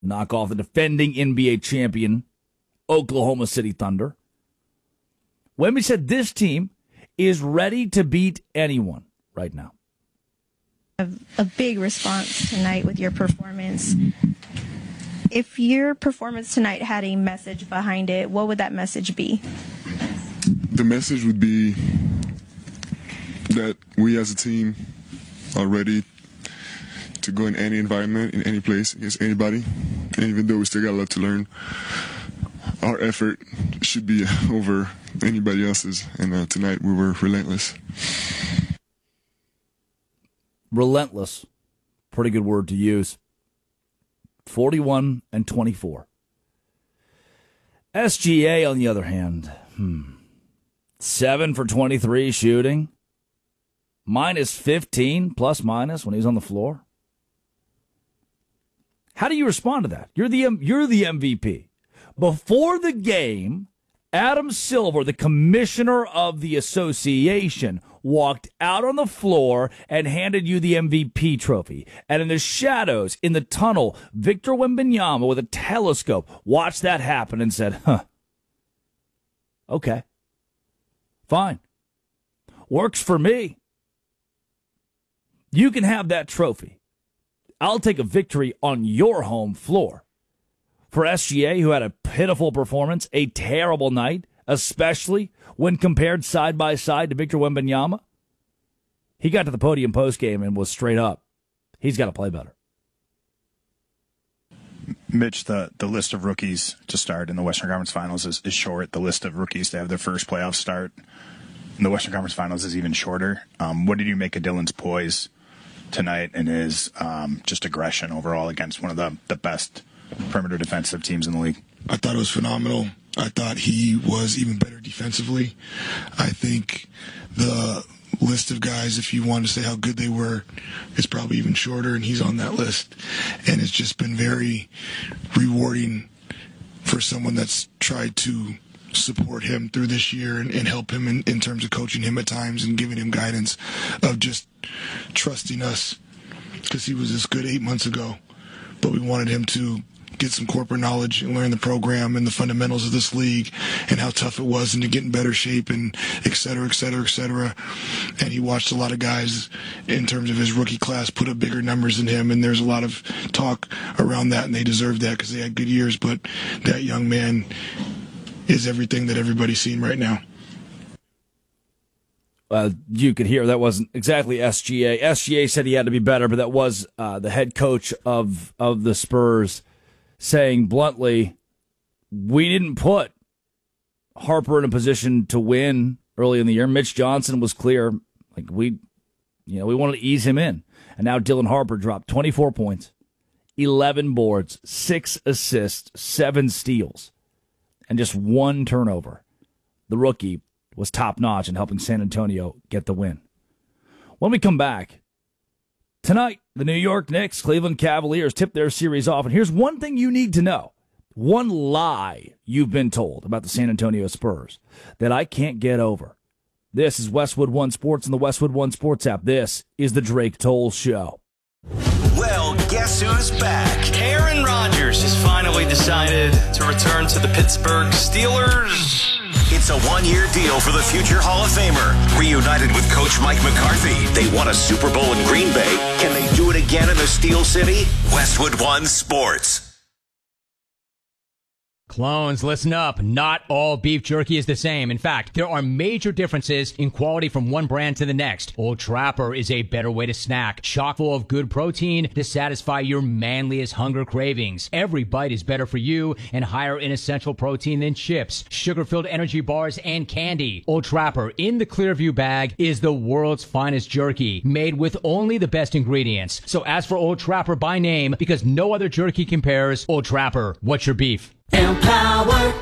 knock off the defending NBA champion, Oklahoma City Thunder. Wemby said this team is ready to beat anyone right now. A big response tonight with your performance. If your performance tonight had a message behind it, what would that message be? The message would be that we as a team are ready to go in any environment, in any place, against anybody. And even though we still got a lot to learn, our effort should be over anybody else's. And tonight we were relentless. Relentless. Pretty good word to use. 41-24. SGA, on the other hand, 7 for 23 shooting. Minus 15, plus minus, when he's on the floor. How do you respond to that? You're the MVP. Before the game, Adam Silver, the commissioner of the association, walked out on the floor and handed you the MVP trophy. And in the shadows, in the tunnel, Victor Wembanyama with a telescope watched that happen and said, okay, fine. Works for me. You can have that trophy. I'll take a victory on your home floor. For SGA, who had a pitiful performance, a terrible night, especially when compared side by side to Victor Wembanyama, he got to the podium postgame and was straight up. He's got to play better. Mitch, the list of rookies to start in the Western Conference Finals is short. The list of rookies to have their first playoff start in the Western Conference Finals is even shorter. What did you make of Dylan's poise tonight and his just aggression overall against one of the best perimeter defensive teams in the league? I thought it was phenomenal. I thought he was even better defensively. I think the list of guys, if you want to say how good they were, is probably even shorter, and he's on that list. And it's just been very rewarding for someone that's tried to support him through this year and help him in terms of coaching him at times and giving him guidance of just trusting us, because he was this good 8 months ago, but we wanted him to get some corporate knowledge and learn the program and the fundamentals of this league and how tough it was and to get in better shape and et cetera, et cetera, et cetera. And he watched a lot of guys in terms of his rookie class put up bigger numbers than him, and there's a lot of talk around that, and they deserve that because they had good years, but that young man is everything that everybody's seeing right now. You could hear that wasn't exactly SGA. SGA said he had to be better, but that was the head coach of the Spurs saying bluntly, we didn't put Harper in a position to win early in the year. Mitch Johnson was clear, like we wanted to ease him in. And now Dylan Harper dropped 24 points, 11 boards, 6 assists, 7 steals, and just 1 turnover. The rookie was top-notch in helping San Antonio get the win. When we come back, tonight, the New York Knicks, Cleveland Cavaliers tip their series off. And here's one thing you need to know. One lie you've been told about the San Antonio Spurs that I can't get over. This is Westwood One Sports and the Westwood One Sports app. This is the Drake Toll Show. Well, guess who's back? Aaron Rodgers has finally decided to return to the Pittsburgh Steelers. It's a one-year deal for the future Hall of Famer. Reunited with Coach Mike McCarthy, they won a Super Bowl in Green Bay. Can they do it again in the Steel City? Westwood One Sports. Clones, listen up. Not all beef jerky is the same. In fact, there are major differences in quality from one brand to the next. Old Trapper is a better way to snack, chock full of good protein to satisfy your manliest hunger cravings. Every bite is better for you and higher in essential protein than chips, sugar-filled energy bars, and candy. Old Trapper in the Clearview bag is the world's finest jerky, made with only the best ingredients. So ask for Old Trapper by name because no other jerky compares. Old Trapper, what's your beef? Empower.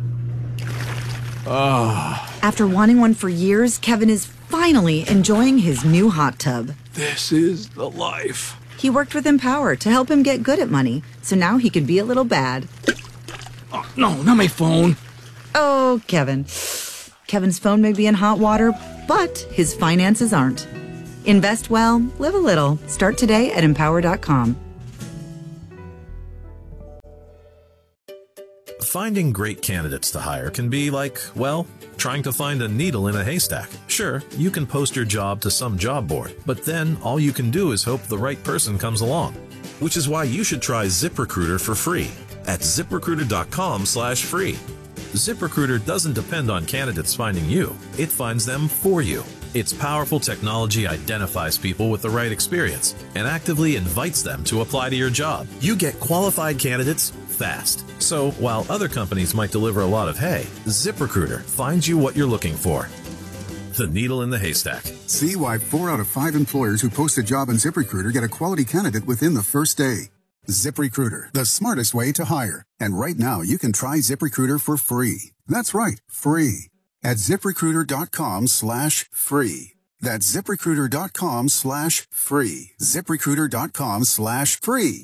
After wanting one for years, Kevin is finally enjoying his new hot tub. This is the life. He worked with Empower to help him get good at money, so now he can be a little bad. Oh, no, not my phone. Oh, Kevin. Kevin's phone may be in hot water, but his finances aren't. Invest well, live a little. Start today at Empower.com. Finding great candidates to hire can be like, well, trying to find a needle in a haystack. Sure, you can post your job to some job board, but then all you can do is hope the right person comes along. Which is why you should try ZipRecruiter for free at ZipRecruiter.com/free. ZipRecruiter doesn't depend on candidates finding you. It finds them for you. Its powerful technology identifies people with the right experience and actively invites them to apply to your job. You get qualified candidates fast. So while other companies might deliver a lot of hay, ZipRecruiter finds you what you're looking for. The needle in the haystack. See why 4 out of 5 employers who post a job on ZipRecruiter get a quality candidate within the first day. ZipRecruiter, the smartest way to hire. And right now, you can try ZipRecruiter for free. That's right, free. At ZipRecruiter.com/free. That's ZipRecruiter.com/free. ZipRecruiter.com/free.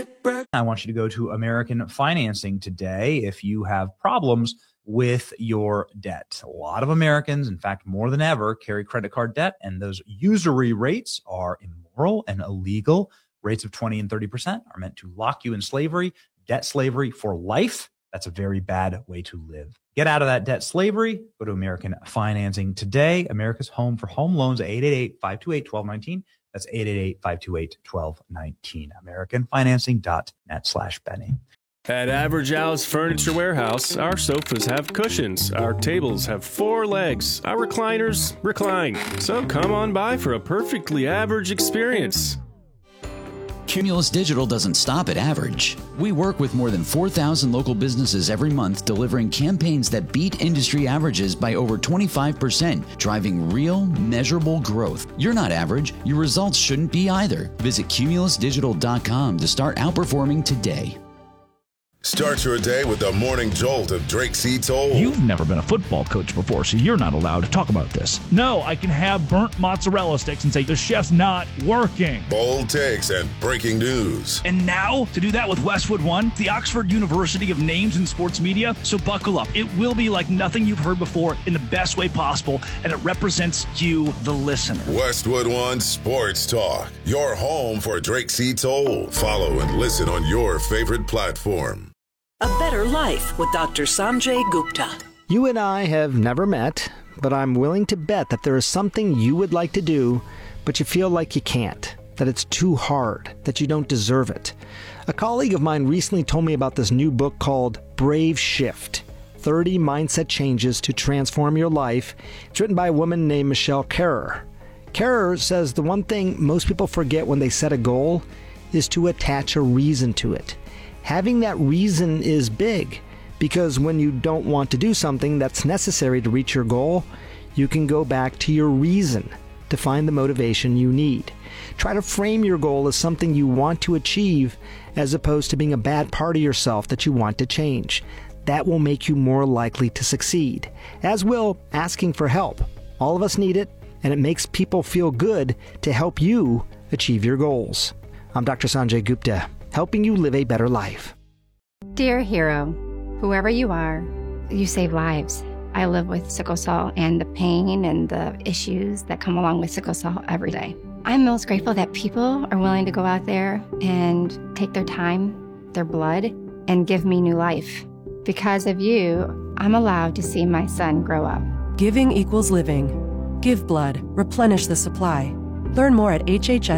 I want you to go to American Financing today if you have problems with your debt. A lot of Americans, in fact, more than ever, carry credit card debt, and those usury rates are immoral and illegal. Rates of 20 and 30% are meant to lock you in slavery, debt slavery for life. That's a very bad way to live. Get out of that debt slavery. Go to American Financing today. America's home for home loans, 888-528-1219. That's 888-528-1219. AmericanFinancing.net/Benny. At Average Al's Furniture Warehouse, our sofas have cushions, our tables have 4 legs, our recliners recline. So come on by for a perfectly average experience. Cumulus Digital doesn't stop at average. We work with more than 4,000 local businesses every month, delivering campaigns that beat industry averages by over 25%, driving real, measurable growth. You're not average. Your results shouldn't be either. Visit cumulusdigital.com to start outperforming today. Start your day with the morning jolt of Drake C. Toll. You've never been a football coach before, so you're not allowed to talk about this. No, I can have burnt mozzarella sticks and say the chef's not working. Bold takes and breaking news. And now, to do that with Westwood One, the Oxford University of Names in Sports Media. So buckle up. It will be like nothing you've heard before in the best way possible, and it represents you, the listener. Westwood One Sports Talk, your home for Drake C. Toll. Follow and listen on your favorite platform. A Better Life with Dr. Sanjay Gupta. You and I have never met, but I'm willing to bet that there is something you would like to do, but you feel like you can't, that it's too hard, that you don't deserve it. A colleague of mine recently told me about this new book called Brave Shift, 30 Mindset Changes to Transform Your Life. It's written by a woman named Michelle Kerrer. Kerrer says the one thing most people forget when they set a goal is to attach a reason to it. Having that reason is big, because when you don't want to do something that's necessary to reach your goal, you can go back to your reason to find the motivation you need. Try to frame your goal as something you want to achieve, as opposed to being a bad part of yourself that you want to change. That will make you more likely to succeed, as will asking for help. All of us need it, and it makes people feel good to help you achieve your goals. I'm Dr. Sanjay Gupta, helping you live a better life. Dear hero, whoever you are, you save lives. I live with sickle cell and the pain and the issues that come along with sickle cell every day. I'm most grateful that people are willing to go out there and take their time, their blood, and give me new life. Because of you, I'm allowed to see my son grow up. Giving equals living. Give blood. Replenish the supply. Learn more at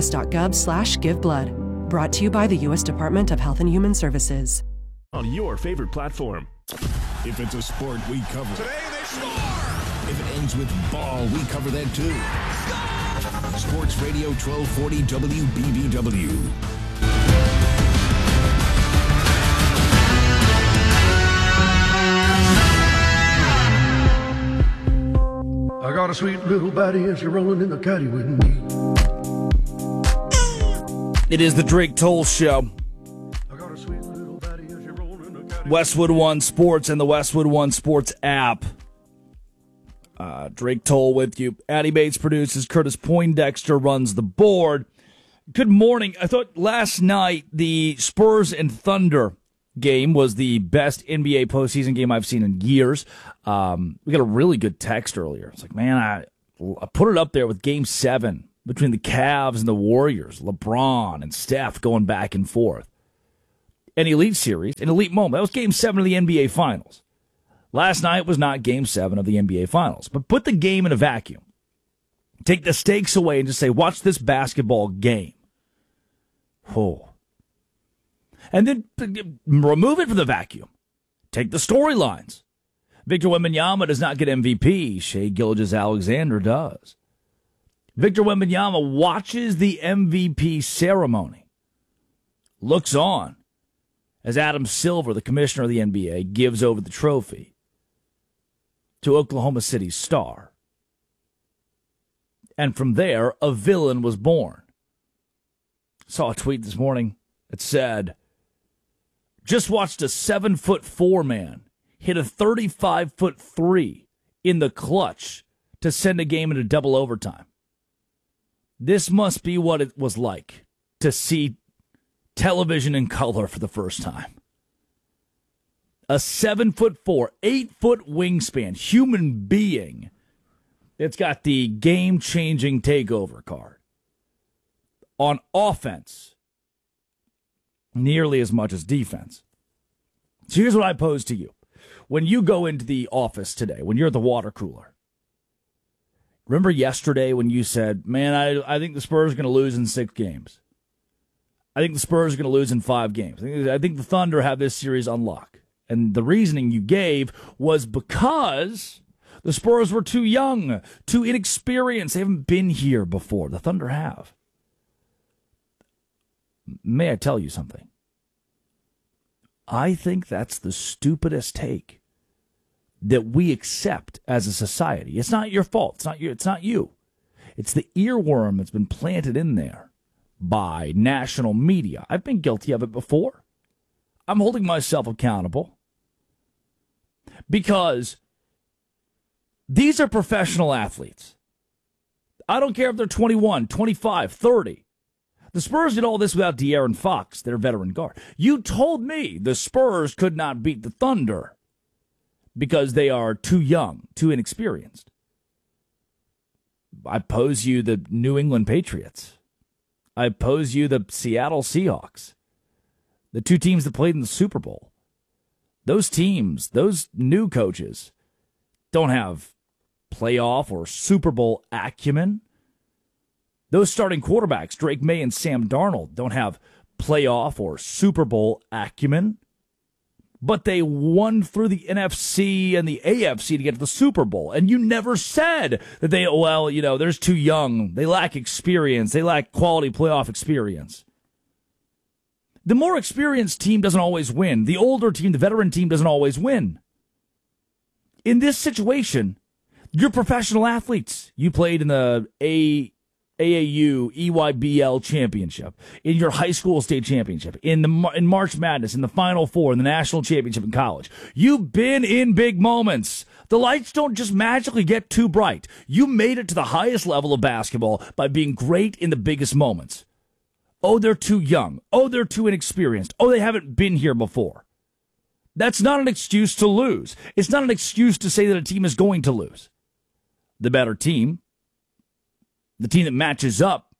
hhs.gov/giveblood. Brought to you by the U.S. Department of Health and Human Services. On your favorite platform. If it's a sport, we cover it. Today they score! If it ends with ball, we cover that too. Score! Sports Radio 1240 WBBW. I got a sweet little baddie and she's rolling in the caddy with me. It is the Drake Toll Show. Westwood One Sports and the Westwood One Sports app. Drake Toll with you. Addie Bates produces. Curtis Poindexter runs the board. Good morning. I thought last night the Spurs and Thunder game was the best NBA postseason game I've seen in years. We got a really good text earlier. It's like, man, I put it up there with Game 7 between the Cavs and the Warriors. LeBron and Steph going back and forth. an elite series, an elite moment. That was Game 7 of the NBA Finals. Last night was not Game 7 of the NBA Finals. But put the game in a vacuum. Take the stakes away and just say, watch this basketball game. Oh. And then remove it from the vacuum. Take the storylines. Victor Wembanyama does not get MVP. Shai Gilgeous-Alexander does. Victor Wembanyama watches the MVP ceremony. Looks on as Adam Silver, the commissioner of the NBA, gives over the trophy to Oklahoma City's star. And from there, a villain was born. Saw a tweet this morning that said, just watched a 7'4" man hit a 35-foot three in the clutch to send a game into double overtime. This must be what it was like to see television in color for the first time. A 7'4", 8-foot wingspan human being that's got the game-changing takeover card. On offense, nearly as much as defense. So here's what I pose to you. When you go into the office today, when you're at the water cooler, remember yesterday when you said, man, I think the Spurs are going to lose in 6 games. I think the Spurs are going to lose in 5 games. I think the Thunder have this series on lock. And the reasoning you gave was because the Spurs were too young, too inexperienced. They haven't been here before. The Thunder have. May I tell you something? I think that's the stupidest take that we accept as a society. It's not your fault. It's not you. It's the earworm that's been planted in there by national media. I've been guilty of it before. I'm holding myself accountable because these are professional athletes. I don't care if they're 21, 25, 30. The Spurs did all this without De'Aaron Fox, their veteran guard. You told me the Spurs could not beat the Thunder because they are too young, too inexperienced. I pose you the New England Patriots. I pose you the Seattle Seahawks, the 2 teams that played in the Super Bowl. Those teams, those new coaches, don't have playoff or Super Bowl acumen. Those starting quarterbacks, Drake May and Sam Darnold, don't have playoff or Super Bowl acumen, but they won through the NFC and the AFC to get to the Super Bowl. And you never said that they're too young. They lack experience. They lack quality playoff experience. The more experienced team doesn't always win. The older team, the veteran team, doesn't always win. In this situation, you're professional athletes. You played in the AAU EYBL championship, in your high school state championship, in March Madness, in the Final Four, in the national championship in college. You've been in big moments. The lights don't just magically get too bright. You made it to the highest level of basketball by being great in the biggest moments. Oh, they're too young. Oh, they're too inexperienced. Oh, they haven't been here before. That's not an excuse to lose. It's not an excuse to say that a team is going to lose. The better team, the team that matches up,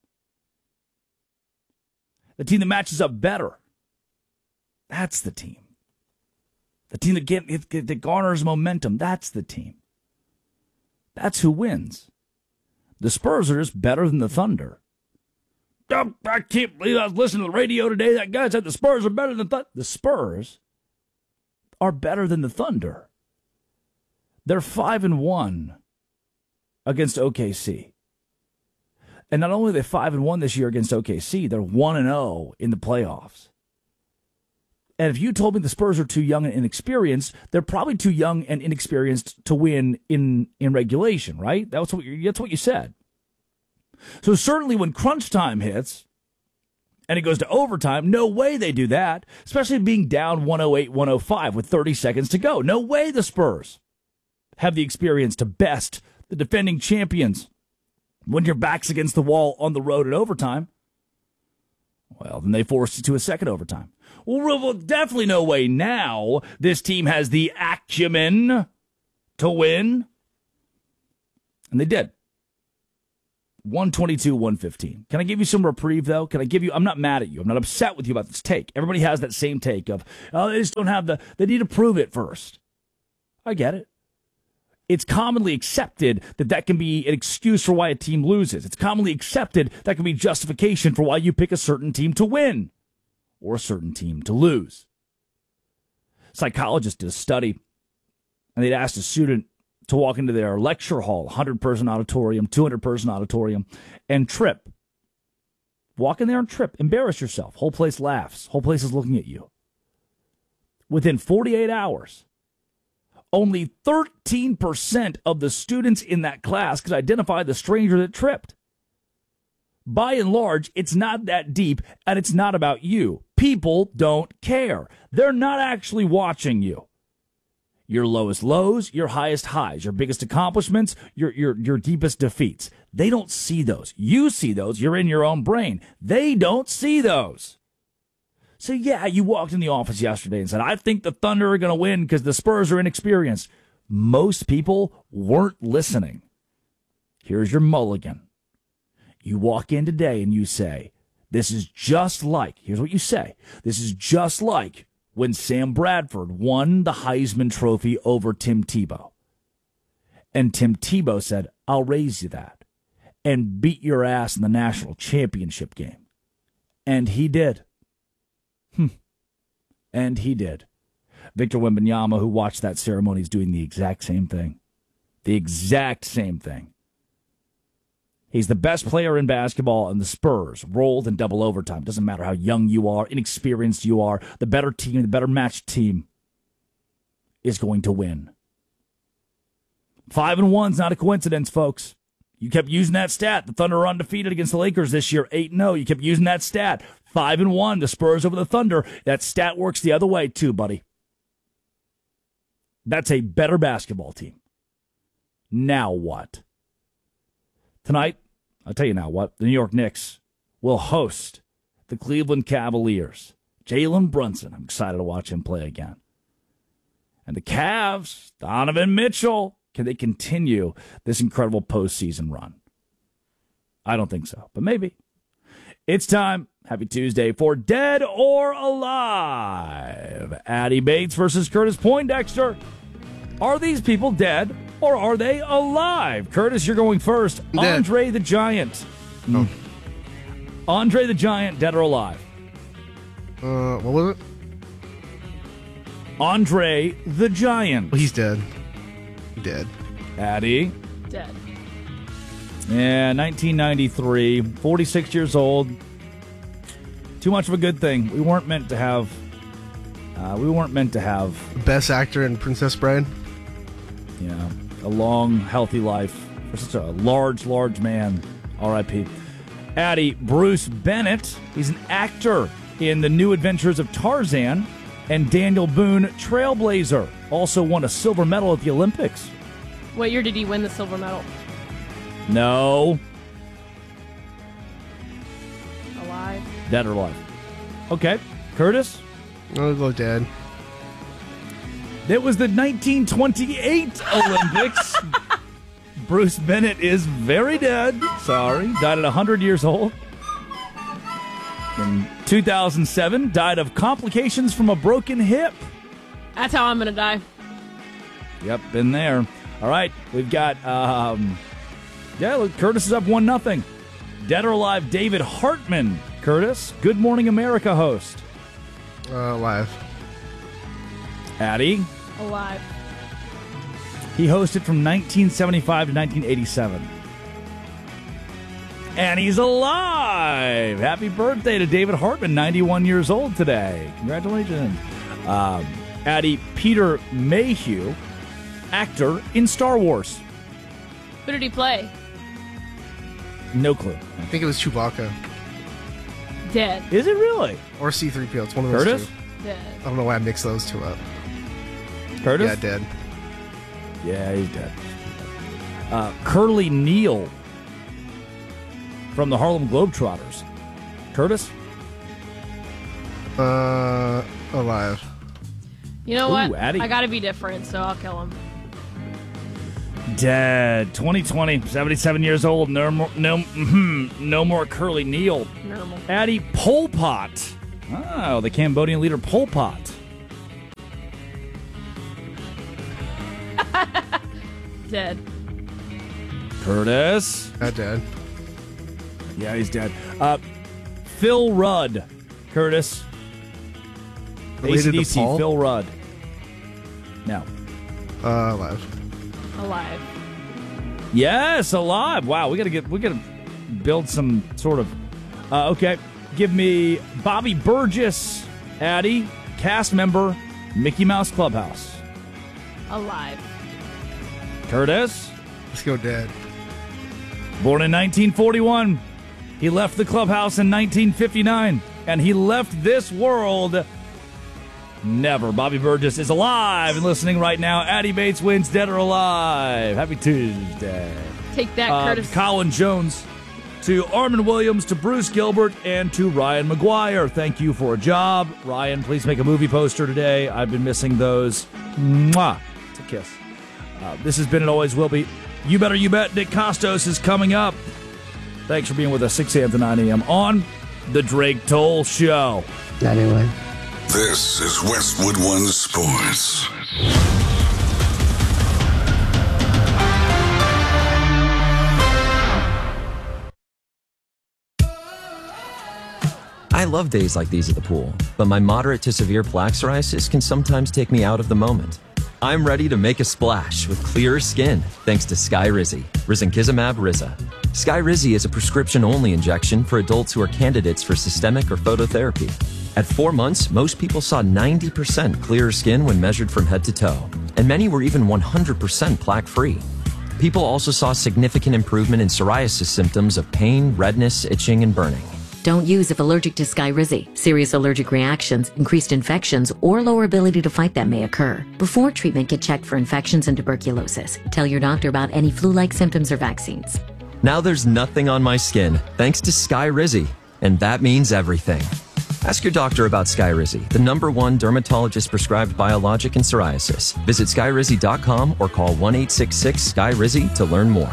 the team that matches up better, that's the team. The team that garners momentum, that's the team. That's who wins. The Spurs are just better than the Thunder. Oh, I can't believe I was listening to the radio today. That guy said the Spurs are better than the Thunder. The Spurs are better than the Thunder. They're 5-1 against OKC. And not only are they 5-1 this year against OKC, they're 1-0 in the playoffs. And if you told me the Spurs are too young and inexperienced, they're probably too young and inexperienced to win in regulation, right? That's what you said. So certainly when crunch time hits and it goes to overtime, no way they do that, especially being down 108-105 with 30 seconds to go. No way the Spurs have the experience to best the defending champions when your back's against the wall on the road at overtime. Well, then they forced it to a second overtime. Well, definitely no way now this team has the acumen to win. And they did. 122-115. Can I give you some reprieve, though? I'm not mad at you. I'm not upset with you about this take. Everybody has that same take of, they just don't have they need to prove it first. I get it. It's commonly accepted that can be an excuse for why a team loses. It's commonly accepted that can be justification for why you pick a certain team to win or a certain team to lose. Psychologists did a study, and they'd asked a student to walk into their lecture hall, 100-person auditorium, 200-person auditorium, and trip. Walk in there and trip. Embarrass yourself. Whole place laughs. Whole place is looking at you. Within 48 hours, only 13% of the students in that class could identify the stranger that tripped. By and large, it's not that deep, and it's not about you. People don't care. They're not actually watching you. Your lowest lows, your highest highs, your biggest accomplishments, your deepest defeats. They don't see those. You see those. You're in your own brain. They don't see those. So, yeah, you walked in the office yesterday and said, I think the Thunder are going to win because the Spurs are inexperienced. Most people weren't listening. Here's your mulligan. You walk in today and you say, this is just like, here's what you say, this is just like when Sam Bradford won the Heisman Trophy over Tim Tebow. And Tim Tebow said, I'll raise you that, and beat your ass in the national championship game. And he did. And he did. Victor Wembanyama, who watched that ceremony, is doing the exact same thing. The exact same thing. He's the best player in basketball, and the Spurs rolled in double overtime. Doesn't matter how young you are, inexperienced you are, the better team, the better matched team is going to win. 5-1's not a coincidence, folks. You kept using that stat. The Thunder are undefeated against the Lakers this year, 8-0. You kept using that stat. 5-1, the Spurs over the Thunder. That stat works the other way, too, buddy. That's a better basketball team. Now what? Tonight, I'll tell you now what, the New York Knicks will host the Cleveland Cavaliers. Jalen Brunson, I'm excited to watch him play again. And the Cavs, Donovan Mitchell, can they continue this incredible postseason run? I don't think so, but maybe. It's time, happy Tuesday, for Dead or Alive. Addy Bates versus Curtis Poindexter. Are these people dead or are they alive? Curtis, you're going first. Dead. Andre the Giant. Oh. Andre the Giant, dead or alive? What was it? Andre the Giant. Well, he's dead. Dead. Addy. Dead. Yeah, 1993, 46 years old. Too much of a good thing. We weren't meant to have. Best actor in Princess Bride. Yeah, a long, healthy life for such a large man. R.I.P. Addy, Bruce Bennett. He's an actor in The New Adventures of Tarzan, and Daniel Boone, Trailblazer. Also won a silver medal at the Olympics. What year did he win the silver medal? No. Alive. Dead or alive? Okay. Curtis? I'll go dead. It was the 1928 Olympics. Bruce Bennett is very dead. Sorry. Died at 100 years old. In 2007, died of complications from a broken hip. That's how I'm going to die. Yep, been there. All right, we've got, look, Curtis is up 1-0. Dead or alive, David Hartman. Curtis, Good Morning America host. Alive. Addy. Alive. He hosted from 1975 to 1987. And he's alive! Happy birthday to David Hartman, 91 years old today. Congratulations. Addy, Peter Mayhew, actor in Star Wars. Who did he play? No clue. I think it was Chewbacca. Dead. Is it really? Or C-3PO. It's one of those Curtis? two. Dead. I don't know why I mixed those two up. Curtis? Yeah, dead. Yeah, he's dead. Curly Neal from the Harlem Globetrotters. Curtis? Alive. You know what? Addy. I got to be different, so I'll kill him. Dead. 2020, 77 years old. No more Curly Neal. Normal. Addie Pol Pot. Oh, the Cambodian leader Pol Pot. Dead. Curtis. Dead. Yeah, he's dead. Phil Rudd. Curtis. Related to AC/DC, Paul? Phil Rudd. No. Alive. Alive. Yes, alive. Wow, we gotta build some sort of. Okay, give me Bobby Burgess, Addie, cast member, Mickey Mouse Clubhouse. Alive. Curtis. Let's go dead. Born in 1941, he left the clubhouse in 1959, and he left this world never. Bobby Burgess is alive and listening right now. Addie Bates wins Dead or Alive. Happy Tuesday. Take that, Curtis. Colin Jones, to Armin Williams, to Bruce Gilbert, and to Ryan McGuire. Thank you for a job. Ryan, please make a movie poster today. I've been missing those. Mwah. It's a kiss. This has been and always will be You Better You Bet. Nick Costos is coming up. Thanks for being with us 6 a.m. to 9 a.m. on The Drake Toll Show. Anyway. This is Westwood One Sports. I love days like these at the pool, but my moderate to severe plaque psoriasis can sometimes take me out of the moment. I'm ready to make a splash with clearer skin thanks to Skyrizi, risankizumab Riza. Skyrizi is a prescription-only injection for adults who are candidates for systemic or phototherapy. At 4 months, most people saw 90% clearer skin when measured from head to toe, and many were even 100% plaque-free. People also saw significant improvement in psoriasis symptoms of pain, redness, itching, and burning. Don't use if allergic to Skyrizi. Serious allergic reactions, increased infections, or lower ability to fight them may occur. Before treatment, get checked for infections and tuberculosis. Tell your doctor about any flu-like symptoms or vaccines. Now there's nothing on my skin thanks to Skyrizi, and that means everything. Ask your doctor about Skyrizi, the #1 dermatologist-prescribed biologic in psoriasis. Visit Skyrizi.com or call 1-866-SKYRIZI to learn more.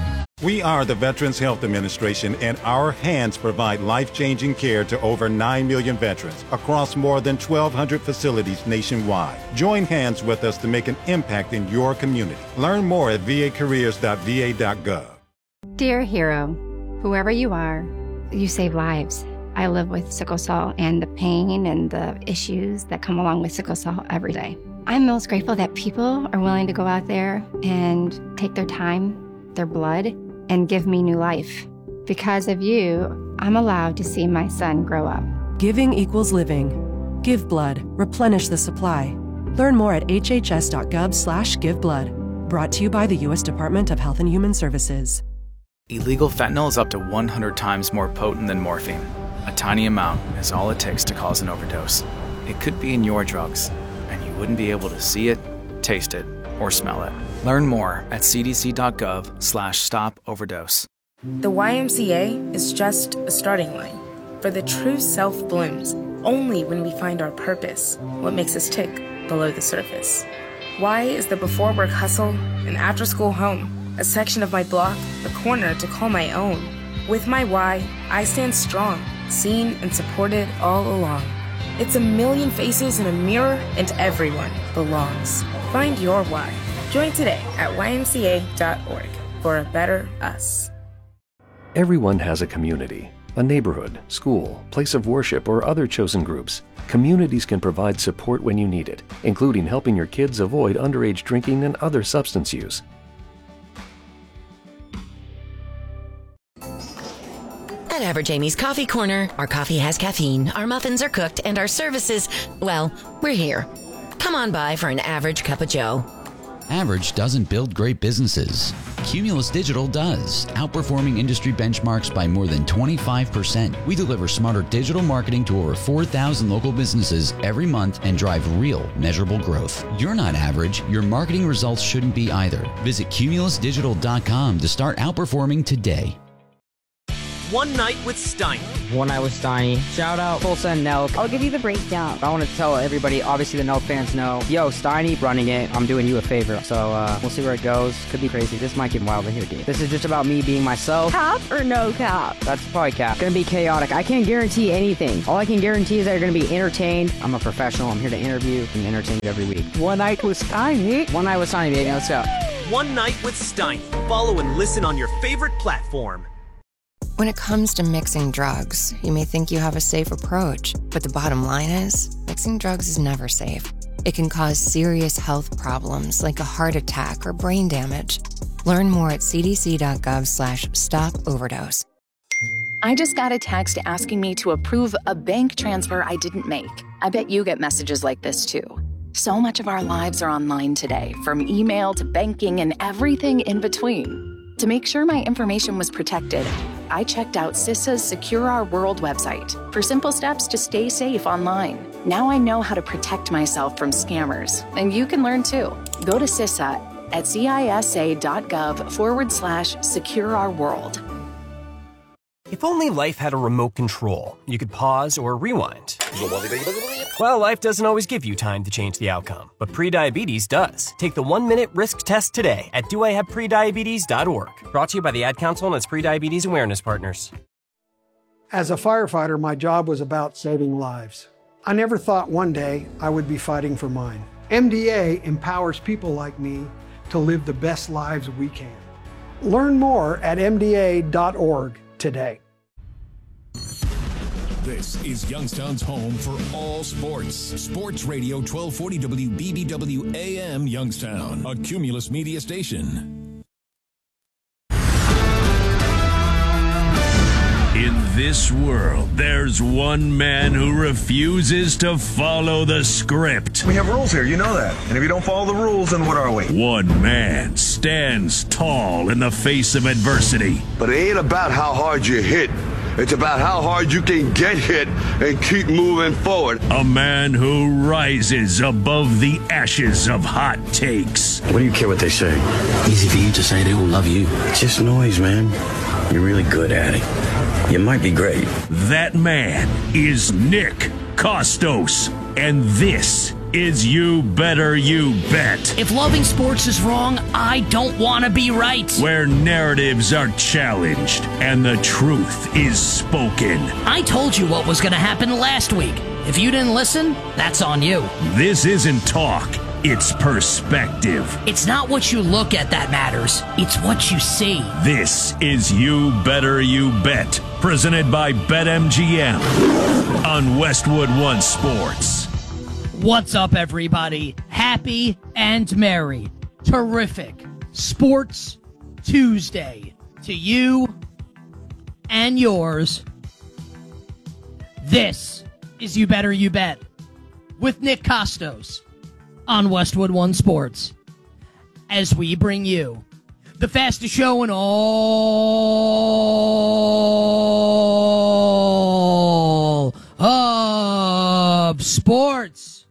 We are the Veterans Health Administration, and our hands provide life-changing care to over 9 million veterans across more than 1,200 facilities nationwide. Join hands with us to make an impact in your community. Learn more at vacareers.va.gov. Dear hero, whoever you are, you save lives. I live with sickle cell and the pain and the issues that come along with sickle cell every day. I'm most grateful that people are willing to go out there and take their time, their blood, and give me new life. Because of you, I'm allowed to see my son grow up. Giving equals living. Give blood. Replenish the supply. Learn more at hhs.gov/giveblood. Brought to you by the U.S. Department of Health and Human Services. Illegal fentanyl is up to 100 times more potent than morphine. A tiny amount is all it takes to cause an overdose. It could be in your drugs, and you wouldn't be able to see it, taste it, or smell it. Learn more at cdc.gov/stop-overdose. The YMCA is just a starting line, for the true self blooms only when we find our purpose, what makes us tick below the surface. Y is the before work hustle and after school home, a section of my block, a corner to call my own. With my Y, I stand strong, seen and supported all along. It's a million faces in a mirror, and everyone belongs. Find your why. Join today at ymca.org for a better us. Everyone has a community, a neighborhood, school, place of worship, or other chosen groups. Communities can provide support when you need it, including helping your kids avoid underage drinking and other substance use. At Average Amy's Coffee Corner, our coffee has caffeine, our muffins are cooked, and our services, well, we're here. Come on by for an average cup of joe. Average doesn't build great businesses. Cumulus Digital does, outperforming industry benchmarks by more than 25%. We deliver smarter digital marketing to over 4,000 local businesses every month and drive real, measurable growth. You're not average. Your marketing results shouldn't be either. Visit cumulusdigital.com to start outperforming today. One Night with Steiny. One Night with Steiny. Shout out Tulsa and Nelk. I'll give you the breakdown. I want to tell everybody, obviously the Nelk fans know, yo, Steiny running it, I'm doing you a favor. So we'll see where it goes. Could be crazy. This might get wild in here, dude. This is just about me being myself. Cap or no cap? That's probably cap. Gonna be chaotic. I can't guarantee anything. All I can guarantee is that you're gonna be entertained. I'm a professional. I'm here to interview and entertain you every week. One Night with Steiny. One Night with Steiny, baby. Let's go. One Night with Steiny. Follow and listen on your favorite platform. When it comes to mixing drugs, you may think you have a safe approach, but the bottom line is, mixing drugs is never safe. It can cause serious health problems like a heart attack or brain damage. Learn more at cdc.gov/stop-overdose. I just got a text asking me to approve a bank transfer I didn't make. I bet you get messages like this too. So much of our lives are online today, from email to banking and everything in between. To make sure my information was protected, I checked out CISA's Secure Our World website for simple steps to stay safe online. Now I know how to protect myself from scammers, and you can learn too. Go to CISA at cisa.gov/Secure Our World. If only life had a remote control, you could pause or rewind. Well, life doesn't always give you time to change the outcome, but prediabetes does. Take the 1-minute risk test today at doihaveprediabetes.org. Brought to you by the Ad Council and its prediabetes awareness partners. As a firefighter, my job was about saving lives. I never thought one day I would be fighting for mine. MDA empowers people like me to live the best lives we can. Learn more at mda.org today. This is Youngstown's home for all sports. Sports Radio 1240 WBBW AM Youngstown, a Cumulus media station. In this world, there's one man who refuses to follow the script. We have rules here, you know that. And if you don't follow the rules, then what are we? One man stands tall in the face of adversity. But it ain't about how hard you hit. It's about how hard you can get hit and keep moving forward. A man who rises above the ashes of hot takes. What do you care what they say? Easy for you to say they will love you. It's just noise, man. You're really good at it. You might be great. That man is Nick Kostos. And this is You Better You Bet. If loving sports is wrong, I don't want to be right. Where narratives are challenged and the truth is spoken. I told you what was going to happen last week. If you didn't listen, that's on you. This isn't talk. It's perspective. It's not what you look at that matters. It's what you see. This is You Better You Bet, presented by BetMGM on Westwood One Sports. What's up, everybody? Happy and merry, terrific Sports Tuesday to you and yours. This is You Better You Bet with Nick Kostos on Westwood One Sports, as we bring you the fastest show in all of sports.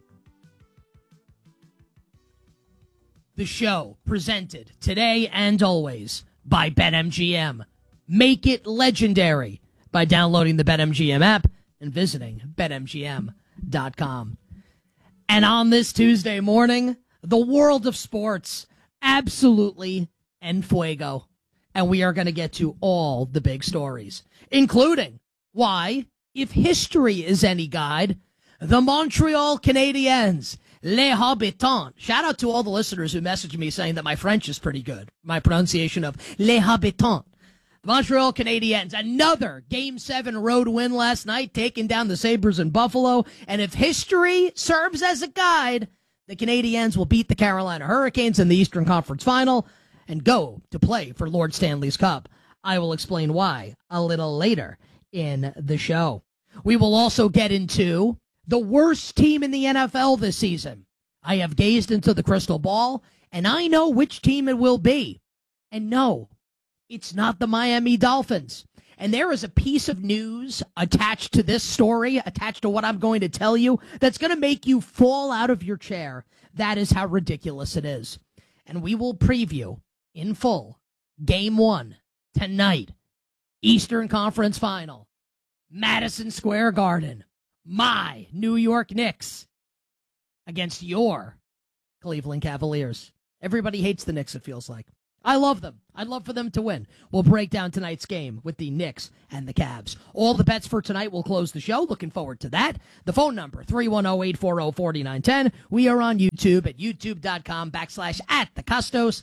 The show presented today and always by BetMGM. Make it legendary by downloading the BetMGM app and visiting BetMGM.com. And on this Tuesday morning, the world of sports, absolutely en fuego. And we are going to get to all the big stories, including why, if history is any guide, the Montreal Canadiens, Les Habitants. Shout out to all the listeners who messaged me saying that my French is pretty good. My pronunciation of Les Habitants. The Montreal Canadiens, another Game 7 road win last night, taking down the Sabres in Buffalo. And if history serves as a guide, the Canadiens will beat the Carolina Hurricanes in the Eastern Conference Final and go to play for Lord Stanley's Cup. I will explain why a little later in the show. We will also get into the worst team in the NFL this season. I have gazed into the crystal ball, and I know which team it will be. And no, it's not the Miami Dolphins. And there is a piece of news attached to this story, attached to what I'm going to tell you, that's going to make you fall out of your chair. That is how ridiculous it is. And we will preview in full Game 1 tonight Eastern Conference Final, Madison Square Garden, my New York Knicks against your Cleveland Cavaliers. Everybody hates the Knicks, it feels like. I love them. I'd love for them to win. We'll break down tonight's game with the Knicks and the Cavs. All the bets for tonight will close the show. Looking forward to that. The phone number, 310-840-4910. We are on YouTube at youtube.com/@thecustos,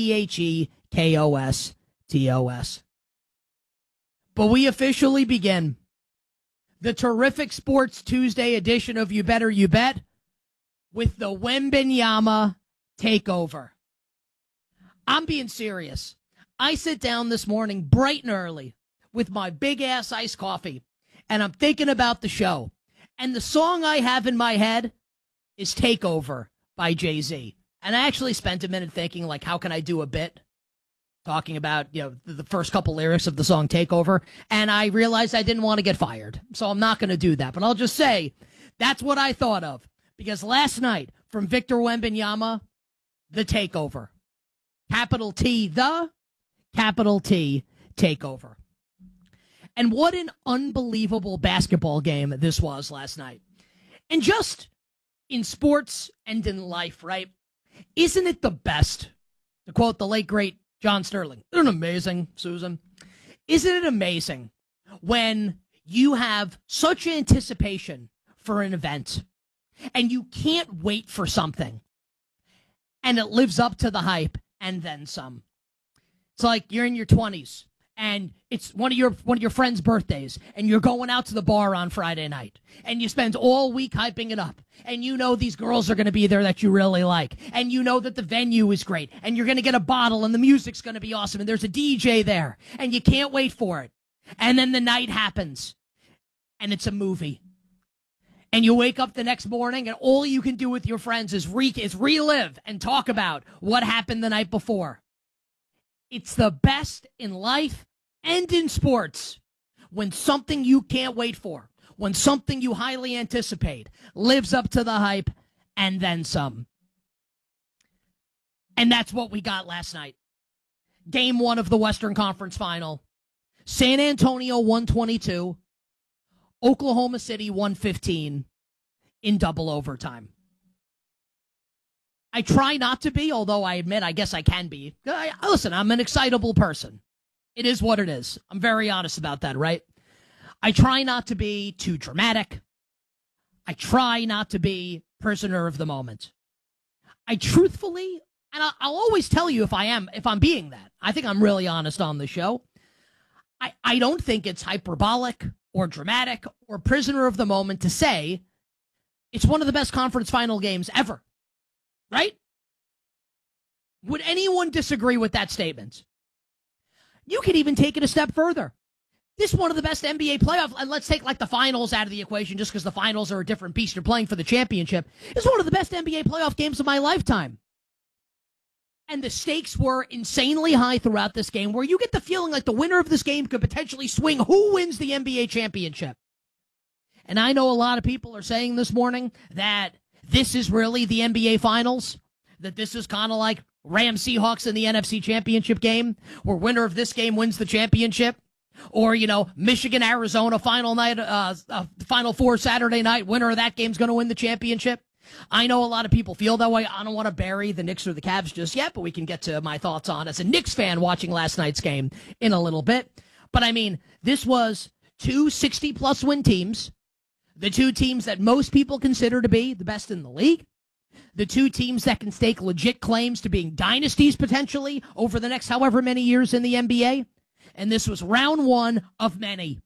TheKostos. But we officially begin the terrific Sports Tuesday edition of You Better You Bet with the Wembanyama takeover. I'm being serious. I sit down this morning bright and early with my big-ass iced coffee, and I'm thinking about the show. And the song I have in my head is Takeover by Jay-Z. And I actually spent a minute thinking, like, how can I do a bit talking about, the first couple lyrics of the song Takeover, and I realized I didn't want to get fired. So I'm not going to do that. But I'll just say that's what I thought of. Because last night, from Victor Wembanyama, the Takeover. Capital T, the capital T, takeover. And what an unbelievable basketball game this was last night. And just in sports and in life, right? Isn't it the best, to quote the late, great John Sterling? Isn't it amazing, Susan? Isn't it amazing when you have such anticipation for an event and you can't wait for something and it lives up to the hype and then some? It's like you're in your 20s and it's one of your friends' birthdays and you're going out to the bar on Friday night and you spend all week hyping it up and you know these girls are going to be there that you really like and you know that the venue is great and you're going to get a bottle and the music's going to be awesome and there's a DJ there and you can't wait for it. And then the night happens and it's a movie. And you wake up the next morning and all you can do with your friends is relive and talk about what happened the night before. It's the best in life and in sports when something you can't wait for, when something you highly anticipate lives up to the hype and then some. And that's what we got last night. Game 1 of the Western Conference Final. San Antonio 122. Oklahoma City 115 in double overtime. I try not to be, although I admit I guess I can be. Listen, I'm an excitable person. It is what it is. I'm very honest about that, right? I try not to be too dramatic. I try not to be prisoner of the moment. I truthfully, and I'll always tell you if I'm being that. I think I'm really honest on the show. I don't think it's hyperbolic or dramatic or prisoner of the moment to say it's one of the best conference final games ever. Right? Would anyone disagree with that statement? You could even take it a step further. This is one of the best NBA playoffs, and let's take like the finals out of the equation just because the finals are a different beast. You're playing for the championship. It's one of the best NBA playoff games of my lifetime. And the stakes were insanely high throughout this game, where you get the feeling like the winner of this game could potentially swing who wins the NBA championship. And I know a lot of people are saying this morning that this is really the NBA Finals, that this is kind of like Rams Seahawks in the NFC Championship game, where winner of this game wins the championship. Or, Michigan, Arizona, Final Four Saturday night, winner of that game's going to win the championship. I know a lot of people feel that way. I don't want to bury the Knicks or the Cavs just yet, but we can get to my thoughts on as a Knicks fan watching last night's game in a little bit. But I mean, this was two 60-plus win teams, the two teams that most people consider to be the best in the league, the two teams that can stake legit claims to being dynasties potentially over the next however many years in the NBA. And this was round 1 of many,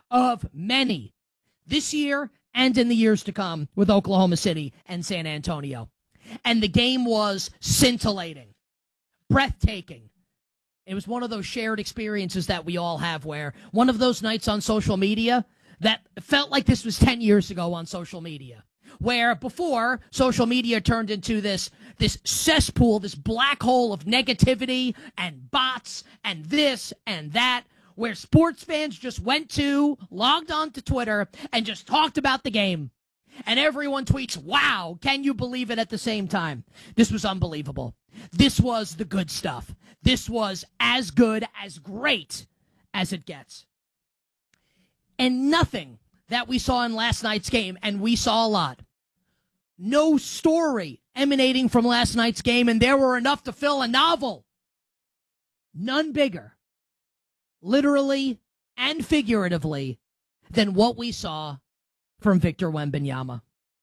this year and in the years to come with Oklahoma City and San Antonio. And the game was scintillating, breathtaking. It was one of those shared experiences that we all have, where one of those nights on social media that felt like this was 10 years ago on social media, where before social media turned into this cesspool, this black hole of negativity and bots and this and that, where sports fans just logged on to Twitter and just talked about the game. And everyone tweets, wow, can you believe it, at the same time. This was unbelievable. This was the good stuff. This was as good, as great as it gets. And nothing that we saw in last night's game, and we saw a lot, no story emanating from last night's game, and there were enough to fill a novel. None bigger, literally and figuratively, than what we saw from Victor Wembanyama.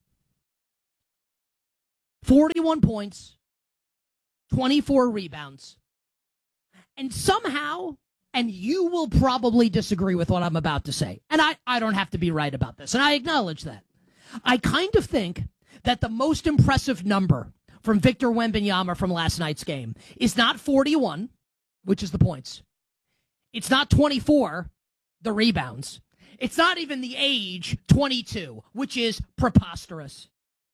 41 points, 24 rebounds, and somehow, and you will probably disagree with what I'm about to say, and I don't have to be right about this, and I acknowledge that. I kind of think that the most impressive number from Victor Wembanyama from last night's game is not 41, which is the points. It's not 24, the rebounds. It's not even the age, 22, which is preposterous.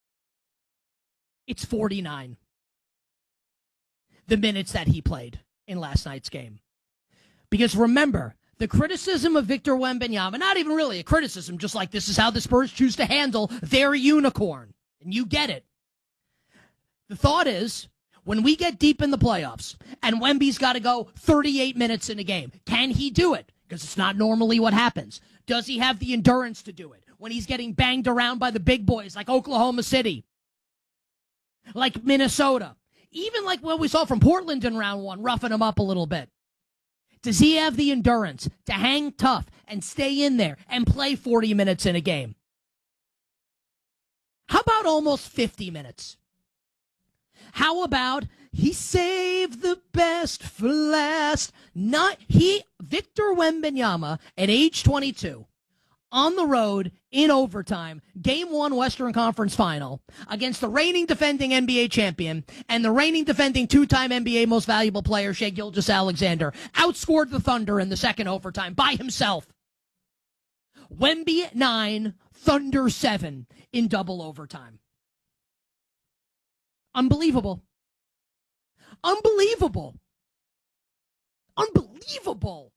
It's 49. The minutes that he played in last night's game. Because remember, the criticism of Victor Wembanyama, not even really a criticism, just like this is how the Spurs choose to handle their unicorn. And you get it. The thought is, when we get deep in the playoffs, and Wemby's got to go 38 minutes in a game, can he do it? Because it's not normally what happens. Does he have the endurance to do it? When he's getting banged around by the big boys like Oklahoma City, like Minnesota, even like what we saw from Portland in round one, roughing him up a little bit. Does he have the endurance to hang tough and stay in there and play 40 minutes in a game? How about almost 50 minutes? How about he saved the best for last? Victor Wembanyama at age 22, on the road in overtime, Game 1 Western Conference Final against the reigning defending NBA champion and the reigning defending two-time NBA Most Valuable Player, Shai Gilgeous-Alexander, outscored the Thunder in the second overtime by himself. Wemby 9, Thunder 7 in double overtime. Unbelievable. Unbelievable. Unbelievable.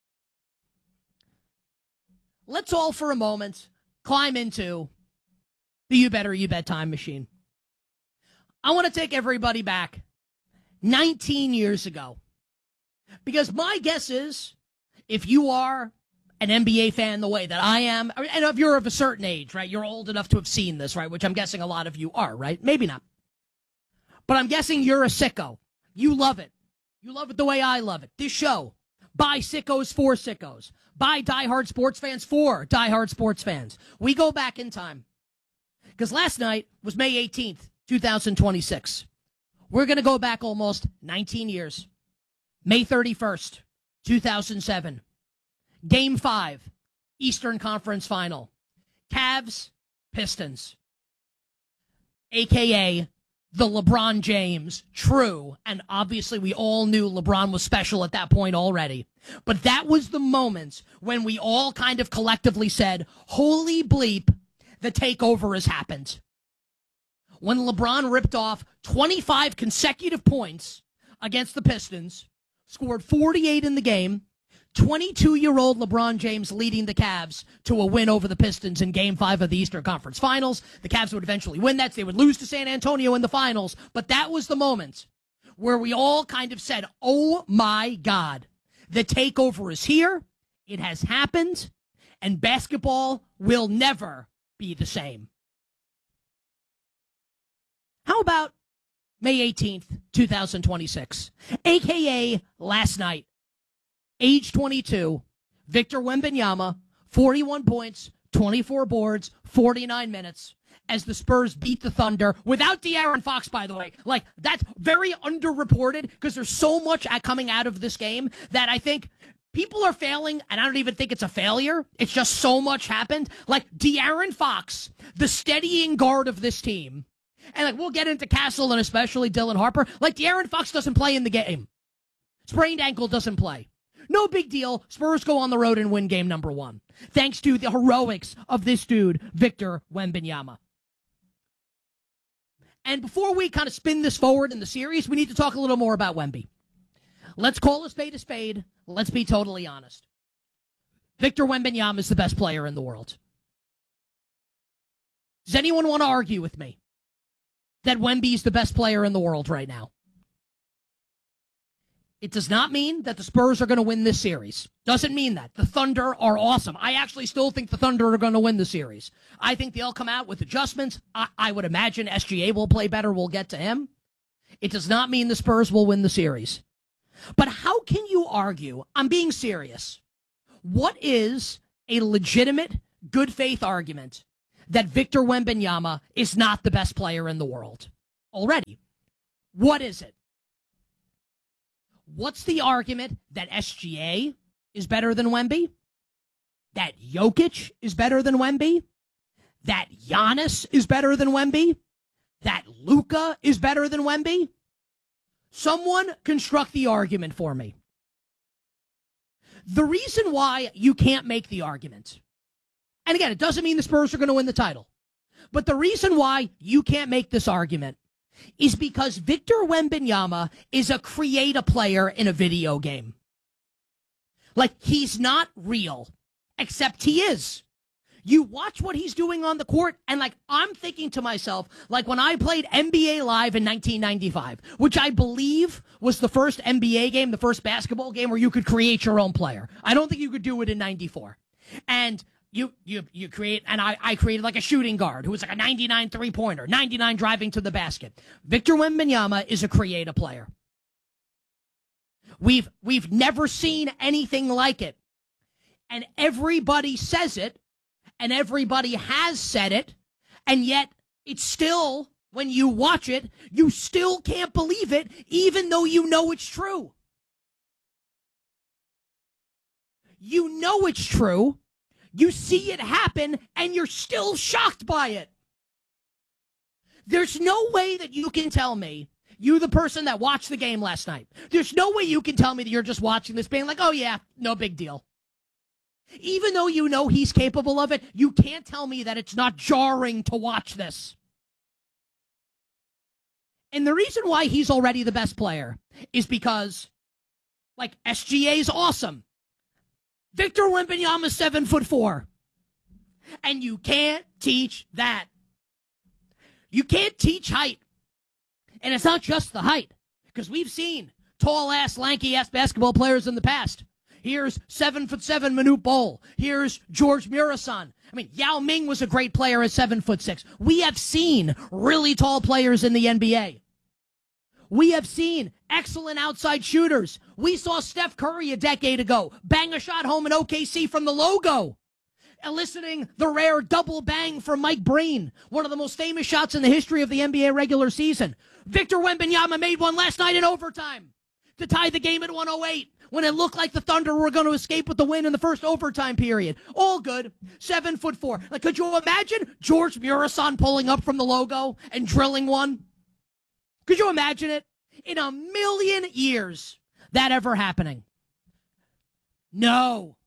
Let's all for a moment climb into the You Better You Bet time machine. I want to take everybody back 19 years ago. Because my guess is, if you are an NBA fan the way that I am, and if you're of a certain age, right, you're old enough to have seen this, right, which I'm guessing a lot of you are, right? Maybe not. But I'm guessing you're a sicko. You love it. You love it the way I love it. This show, by sickos for sickos. By diehard sports fans for diehard sports fans. We go back in time. Because last night was May 18th, 2026. We're going to go back almost 19 years. May 31st, 2007. Game 5, Eastern Conference Final. Cavs, Pistons. A.K.A. the LeBron James, true, and obviously we all knew LeBron was special at that point already. But that was the moment when we all kind of collectively said, holy bleep, the takeover has happened. When LeBron ripped off 25 consecutive points against the Pistons, scored 48 in the game, 22-year-old LeBron James leading the Cavs to a win over the Pistons in Game 5 of the Eastern Conference Finals. The Cavs would eventually win that. So they would lose to San Antonio in the finals. But that was the moment where we all kind of said, oh, my God, the takeover is here. It has happened. And basketball will never be the same. How about May 18th, 2026, a.k.a. last night? Age 22, Victor Wembanyama, 41 points, 24 boards, 49 minutes, as the Spurs beat the Thunder without De'Aaron Fox, by the way. Like, that's very underreported because there's so much coming out of this game that I think people are failing, and I don't even think it's a failure. It's just so much happened. Like, De'Aaron Fox, the steadying guard of this team, and like we'll get into Castle and especially Dylan Harper, like De'Aaron Fox doesn't play in the game. Sprained ankle, doesn't play. No big deal. Spurs go on the road and win game number 1. Thanks to the heroics of this dude, Victor Wembanyama. And before we kind of spin this forward in the series, we need to talk a little more about Wemby. Let's call a spade a spade. Let's be totally honest. Victor Wembanyama is the best player in the world. Does anyone want to argue with me that Wemby is the best player in the world right now? It does not mean that the Spurs are going to win this series. Doesn't mean that. The Thunder are awesome. I actually still think the Thunder are going to win the series. I think they'll come out with adjustments. I would imagine SGA will play better. We'll get to him. It does not mean the Spurs will win the series. But how can you argue? I'm being serious. What is a legitimate, good faith argument that Victor Wembanyama is not the best player in the world already? What is it? What's the argument that SGA is better than Wemby? That Jokic is better than Wemby? That Giannis is better than Wemby? That Luka is better than Wemby? Someone construct the argument for me. The reason why you can't make the argument, and again, it doesn't mean the Spurs are going to win the title, but the reason why you can't make this argument is because Victor Wembanyama is a create a player in a video game. Like, he's not real, except he is. You watch what he's doing on the court, and like, I'm thinking to myself, like when I played NBA Live in 1995, which I believe was the first NBA game, the first basketball game where you could create your own player. I don't think you could do it in 94. And you create, and I created like a shooting guard who was like a 99 3-pointer, 99 driving to the basket. Victor Wembanyama is a creative player. We've never seen anything like it. And everybody says it, and everybody has said it, and yet it's still, when you watch it, you still can't believe it, even though you know it's true. You know it's true. You see it happen, and you're still shocked by it. There's no way that you can tell me, you the person that watched the game last night, there's no way you can tell me that you're just watching this being like, oh yeah, no big deal. Even though you know he's capable of it, you can't tell me that it's not jarring to watch this. And the reason why he's already the best player is because, like, SGA's awesome. Victor Wembanyama's 7'4". And you can't teach that. You can't teach height. And it's not just the height, because we've seen tall-ass, lanky-ass basketball players in the past. Here's 7'7" Manute Bol. Here's George Murasan. I mean, Yao Ming was a great player at 7'6". We have seen really tall players in the NBA. We have seen excellent outside shooters. We saw Steph Curry a decade ago bang a shot home in OKC from the logo, eliciting the rare double bang from Mike Breen, one of the most famous shots in the history of the NBA regular season. Victor Wembanyama made one last night in overtime to tie the game at 108 when it looked like the Thunder were going to escape with the win in the first overtime period. All good. 7'4". Like, could you imagine George Murasan pulling up from the logo and drilling one? Could you imagine it? In a million years, that ever happening? No.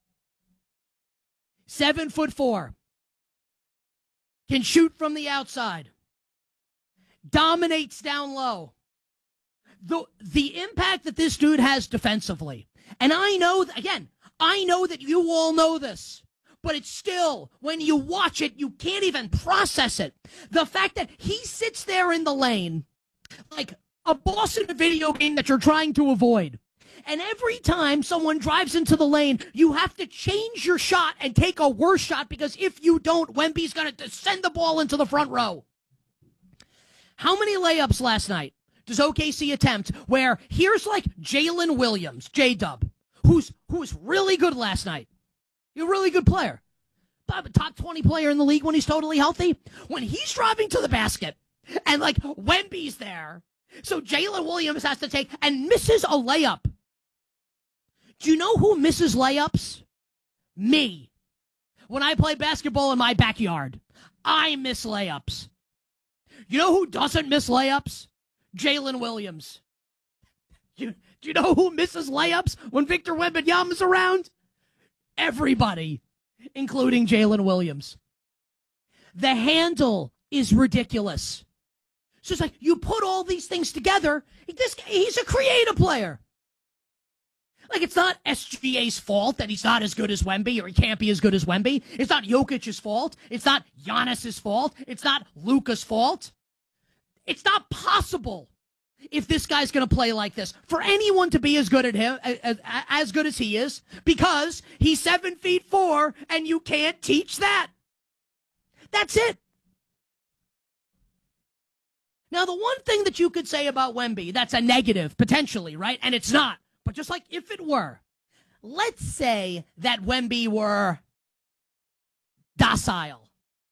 7'4". Can shoot from the outside. Dominates down low. The impact that this dude has defensively. And I know, again, I know that you all know this. But it's still, when you watch it, you can't even process it. The fact that he sits there in the lane like a boss in a video game that you're trying to avoid. And every time someone drives into the lane, you have to change your shot and take a worse shot, because if you don't, Wemby's going to send the ball into the front row. How many layups last night does OKC attempt where here's like Jalen Williams, J-Dub, who's really good last night. He's a really good player. Top 20 player in the league when he's totally healthy. When he's driving to the basket and like Wemby's there, so Jalen Williams has to take and misses a layup. Do you know who misses layups? Me. When I play basketball in my backyard, I miss layups. You know who doesn't miss layups? Jalen Williams. Do you know who misses layups when Victor Wembanyama's around? Everybody, including Jalen Williams. The handle is ridiculous. So it's like, you put all these things together, he's a creative player. Like, it's not SGA's fault that he's not as good as Wemby, or he can't be as good as Wemby. It's not Jokic's fault. It's not Giannis's fault. It's not Luka's fault. It's not possible if this guy's going to play like this, for anyone to be as good at him, as good as he is, because he's 7'4", and you can't teach that. That's it. Now, the one thing that you could say about Wemby that's a negative, potentially, right? And it's not. But just like if it were, let's say that Wemby were docile.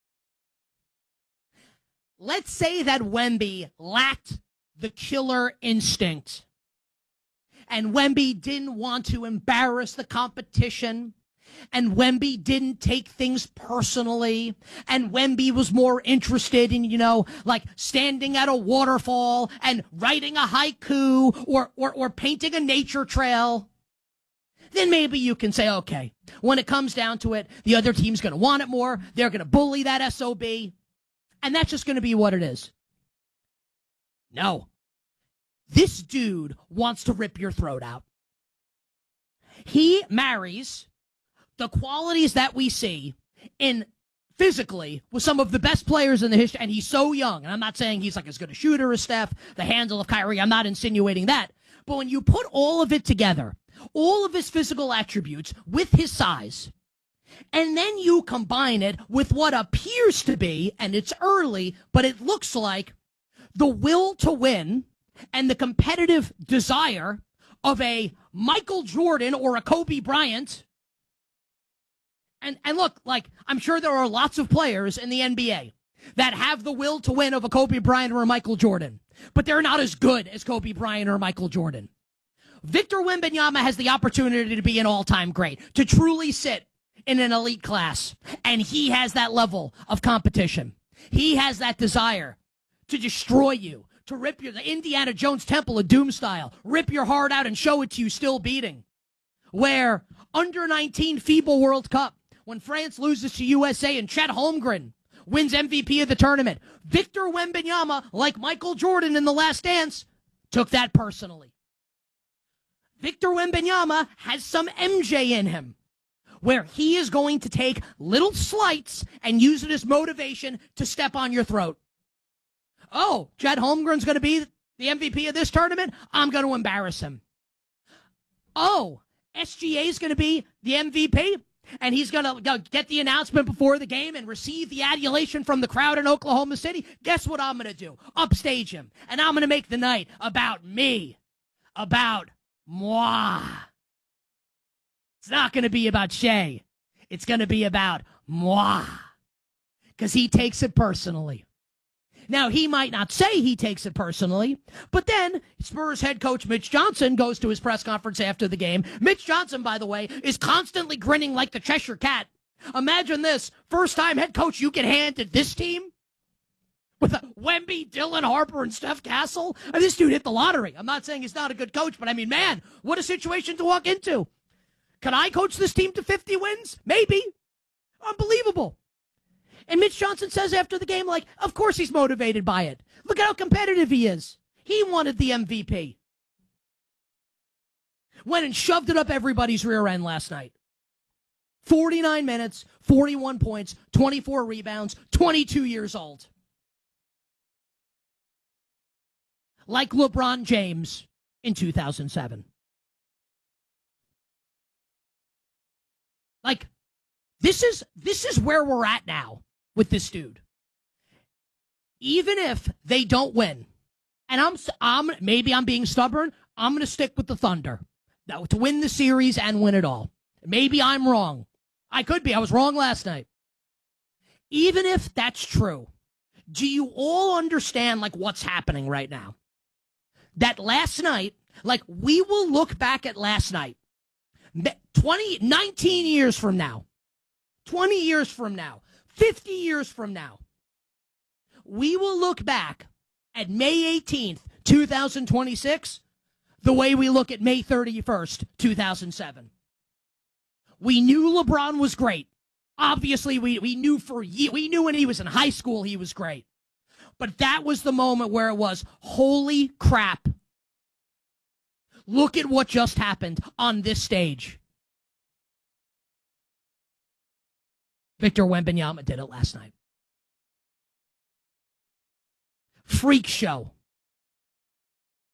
Let's say that Wemby lacked the killer instinct. And Wemby didn't want to embarrass the competition. And Wemby didn't take things personally. And Wemby was more interested in, like standing at a waterfall and writing a haiku or painting a nature trail. Then maybe you can say, okay, when it comes down to it, the other team's going to want it more. They're going to bully that SOB. And that's just going to be what it is. No. This dude wants to rip your throat out. He marries the qualities that we see in physically with some of the best players in the history, and he's so young. And I'm not saying he's like as good a shooter as Steph, the handle of Kyrie. I'm not insinuating that. But when you put all of it together, all of his physical attributes with his size, and then you combine it with what appears to be, and it's early, but it looks like the will to win and the competitive desire of a Michael Jordan or a Kobe Bryant. And look, like, I'm sure there are lots of players in the NBA that have the will to win of a Kobe Bryant or a Michael Jordan, but they're not as good as Kobe Bryant or Michael Jordan. Victor Wembanyama has the opportunity to be an all-time great, to truly sit in an elite class, and he has that level of competition. He has that desire to destroy you, to rip the Indiana Jones Temple of Doom style, rip your heart out and show it to you still beating. Where under 19 FIBA World Cup, when France loses to USA and Chet Holmgren wins MVP of the tournament, Victor Wembanyama, like Michael Jordan in The Last Dance, took that personally. Victor Wembanyama has some MJ in him, where he is going to take little slights and use it as motivation to step on your throat. Oh, Chet Holmgren's going to be the MVP of this tournament? I'm going to embarrass him. Oh, SGA is going to be the MVP? And he's going to get the announcement before the game and receive the adulation from the crowd in Oklahoma City. Guess what I'm going to do? Upstage him. And I'm going to make the night about me. About moi. It's not going to be about Shea. It's going to be about moi. Because he takes it personally. Now, he might not say he takes it personally, but then Spurs head coach Mitch Johnson goes to his press conference after the game. Mitch Johnson, by the way, is constantly grinning like the Cheshire Cat. Imagine this. First-time head coach you get handed this team with Wemby, Dylan Harper, and Steph Castle. And this dude hit the lottery. I'm not saying he's not a good coach, but I mean, man, what a situation to walk into. Can I coach this team to 50 wins? Maybe. Unbelievable. And Mitch Johnson says after the game, like, of course he's motivated by it. Look at how competitive he is. He wanted the MVP. Went and shoved it up everybody's rear end last night. 49 minutes, 41 points, 24 rebounds, 22 years old. Like LeBron James in 2007. Like, this is where we're at now with this dude. Even if they don't win, and maybe I'm being stubborn, I'm going to stick with the Thunder to win the series and win it all. Maybe I'm wrong. I could be. I was wrong last night. Even if that's true, do you all understand like what's happening right now? That last night, like we will look back at last night, 19 years from now, 20 years from now, 50 years from now, we will look back at May 18th, 2026, the way we look at May 31st, 2007. We knew LeBron was great. Obviously, we knew we knew when he was in high school he was great. But that was the moment where it was, holy crap. Look at what just happened on this stage. Victor Wembanyama did it last night. Freak show.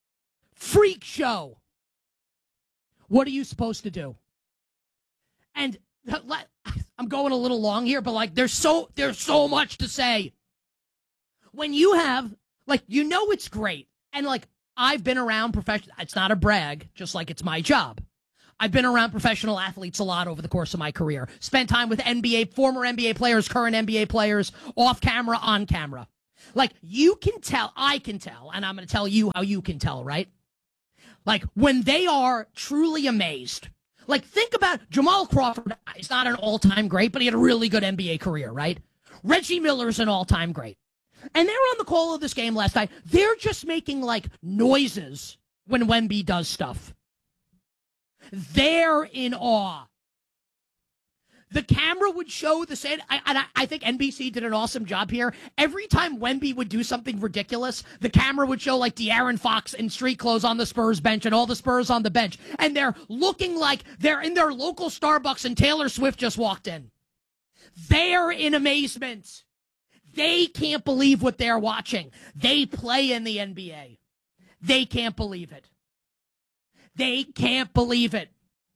freak show. What are you supposed to do? And I'm going a little long here, but like there's so much to say. When you have it's great. And like I've been around professional, it's not a brag, just like it's my job. I've been around professional athletes a lot over the course of my career. Spent time with former NBA players, current NBA players, off camera, on camera. Like you can tell, I can tell, and I'm going to tell you how you can tell, right? Like when they are truly amazed. Like think about Jamal Crawford. He's not an all-time great, but he had a really good NBA career, right? Reggie Miller's an all-time great. And they were on the call of this game last night. They're just making like noises when Wemby does stuff. They're in awe. The camera would show the same. I think NBC did an awesome job here. Every time Wemby would do something ridiculous, the camera would show like De'Aaron Fox in street clothes on the Spurs bench and all the Spurs on the bench. And they're looking like they're in their local Starbucks and Taylor Swift just walked in. They're in amazement. They can't believe what they're watching. They play in the NBA. They can't believe it. They can't believe it.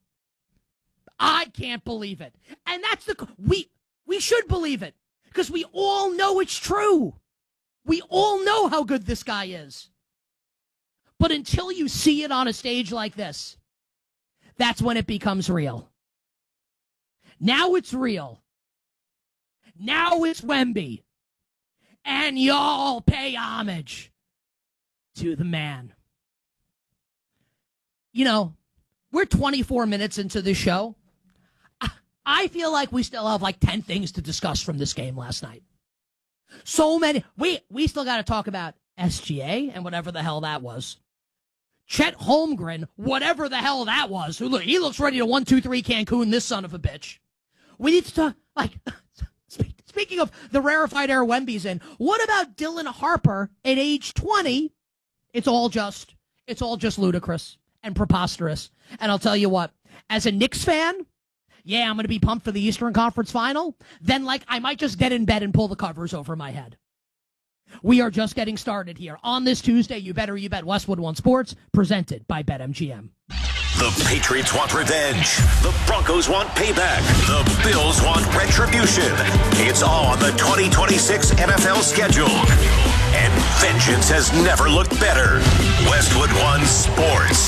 I can't believe it. And that's we should believe it because we all know it's true. We all know how good this guy is. But until you see it on a stage like this, that's when it becomes real. Now it's real. Now it's Wemby. And y'all pay homage to the man. You know, we're 24 minutes into the show. I feel like we still have like 10 things to discuss from this game last night. So many. We still got to talk about SGA and whatever the hell that was. Chet Holmgren, whatever the hell that was. He looks ready to 1-2-3 Cancun, this son of a bitch. We need to talk, like, speaking of the rarefied air Wemby's in, what about Dylan Harper at age 20? It's all just ludicrous and preposterous. And I'll tell you what, as a Knicks fan, yeah, I'm going to be pumped for the Eastern Conference Final. Then, like, I might just get in bed and pull the covers over my head. We are just getting started here. On this Tuesday, You Better You Bet Westwood One Sports, presented by BetMGM. The Patriots want revenge. The Broncos want payback. The Bills want retribution. It's all on the 2026 NFL schedule. And vengeance has never looked better. Westwood One Sports.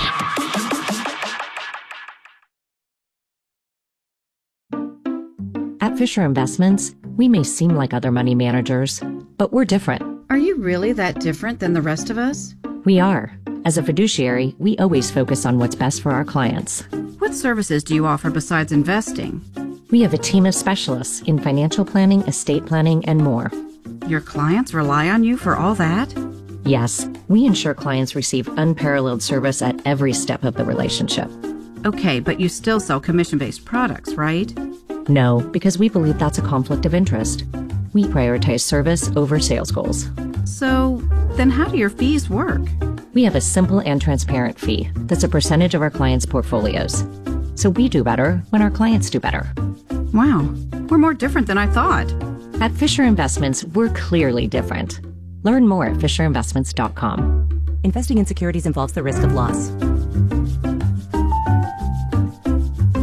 At Fisher Investments, we may seem like other money managers, but we're different. Are you really that different than the rest of us? We are. As a fiduciary, we always focus on what's best for our clients. What services do you offer besides investing? We have a team of specialists in financial planning, estate planning, and more. Your clients rely on you for all that? Yes, we ensure clients receive unparalleled service at every step of the relationship. Okay, but you still sell commission-based products, right? No, because we believe that's a conflict of interest. We prioritize service over sales goals. So, then how do your fees work? We have a simple and transparent fee that's a percentage of our clients' portfolios. So we do better when our clients do better. Wow, we're more different than I thought. At Fisher Investments, we're clearly different. Learn more at FisherInvestments.com. Investing in securities involves the risk of loss.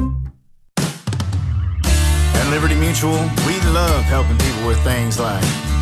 At Liberty Mutual, we love helping people with things like